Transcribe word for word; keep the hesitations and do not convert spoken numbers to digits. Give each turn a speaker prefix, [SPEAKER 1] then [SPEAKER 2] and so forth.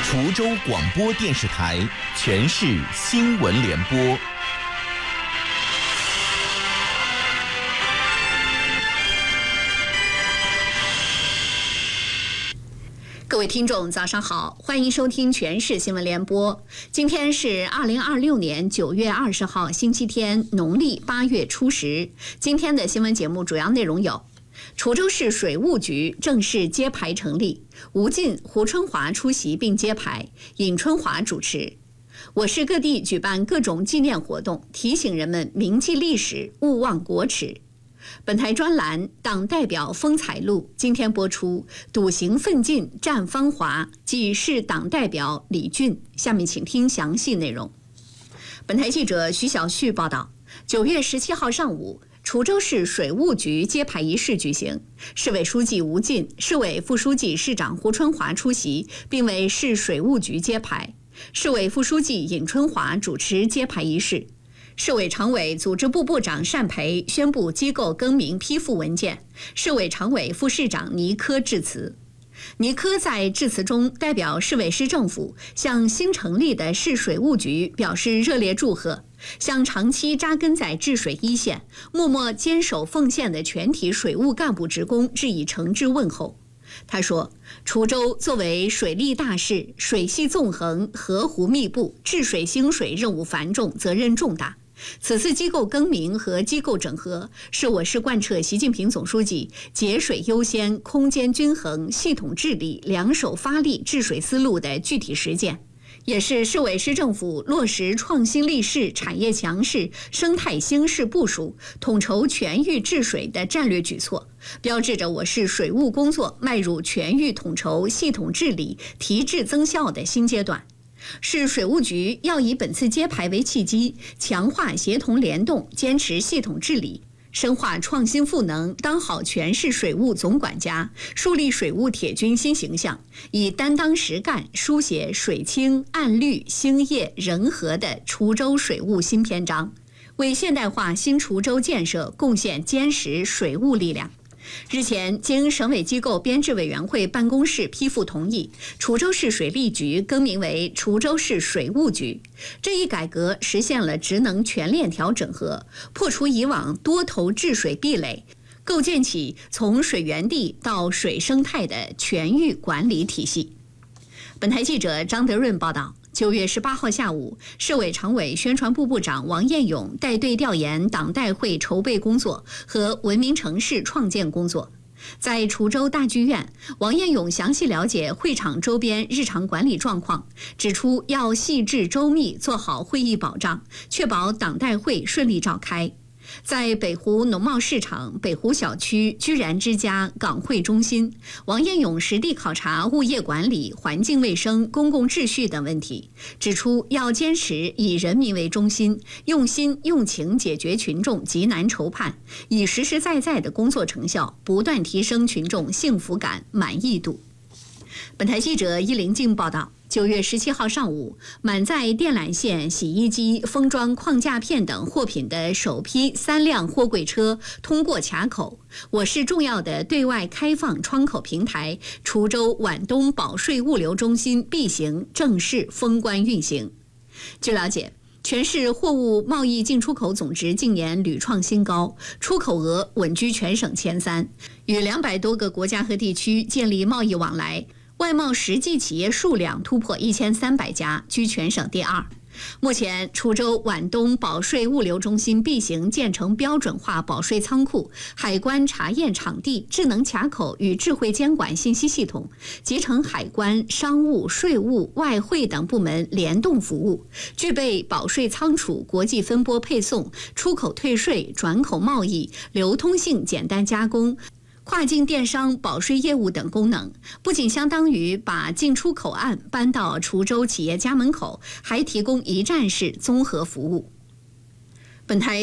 [SPEAKER 1] 滁州广播电视台全市新闻联播。
[SPEAKER 2] 各位听众早上好，欢迎收听全市新闻联播。今天是二零二六年九月二十号星期天，农历八月初十。今天的新闻节目主要内容有：滁州市水务局正式揭牌成立，吴进、胡春华出席并揭牌，尹春华主持。我市各地举办各种纪念活动，提醒人们铭记历史，勿忘国耻。本台专栏《党代表风采录》今天播出，笃行奋进绽芳华，即市党代表李俊。下面请听详细内容。本台记者徐小旭报道，九月十七号上午，滁州市水务局揭牌仪式举行，市委书记吴进、市委副书记、市长胡春华出席，并为市水务局揭牌。市委副书记尹春华主持揭牌仪式。市委常委、组织部部长单培宣布机构更名批复文件，市委常委、副市长倪科致辞。倪科在致辞中代表市委市政府向新成立的市水务局表示热烈祝贺，向长期扎根在治水一线、默默坚守奉献的全体水务干部职工致以诚挚问候。他说，滁州作为水利大市，水系纵横，河湖密布，治水兴水任务繁重，责任重大。此次机构更名和机构整合，是我市贯彻习近平总书记节水优先、空间均衡、系统治理、两手发力治水思路的具体实践，也是市委市政府落实创新立市、产业强市、生态兴市部署、统筹全域治水的战略举措，标志着我市水务工作迈入全域统筹、系统治理、提质增效的新阶段。市水务局要以本次揭牌为契机，强化协同联动，坚持系统治理，深化创新赋能，当好全市水务总管家，树立水务铁军新形象，以担当实干书写水清、岸绿、兴业、人和的滁州水务新篇章，为现代化新滁州建设贡献坚实水务力量。日前，经省委机构编制委员会办公室批复同意，滁州市水利局更名为滁州市水务局。这一改革实现了职能全链条整合，破除以往多头治水壁垒，构建起从水源地到水生态的全域管理体系。本台记者张德润报道。九月十八号下午，市委常委、宣传部部长王彦勇带队调研党代会筹备工作和文明城市创建工作。在滁州大剧院，王彦勇详细了解会场周边日常管理状况，指出要细致周密做好会议保障，确保党代会顺利召开。在北湖农贸市场、北湖小区、居然之家、港汇中心，王彦勇实地考察物业管理、环境卫生、公共秩序等问题，指出要坚持以人民为中心，用心用情解决群众急难愁盼，以实实在在的工作成效，不断提升群众幸福感、满意度。本台记者伊玲静报道。九月十七号上午，满载电缆线、洗衣机、封装框架片等货品的首批三辆货柜车通过卡口，我市重要的对外开放窗口平台滁州皖东保税物流中心 B 型正式封关运行。据了解，全市货物贸易进出口总值近年屡创新高，出口额稳居全省前三，与两百多个国家和地区建立贸易往来。外贸实际企业数量突破一千三百家，居全省第二。目前，滁州皖东保税物流中心 B 型建成标准化保税仓库、海关查验场地、智能卡口与智慧监管信息系统，集成海关、商务、税务、外汇等部门联动服务，具备保税仓储、国际分拨配送、出口退税、转口贸易、流通性简单加工、跨境电商保税业务等功能，不仅相当于把进出口岸搬到滁州企业家门口，还提供一站式综合服务。本台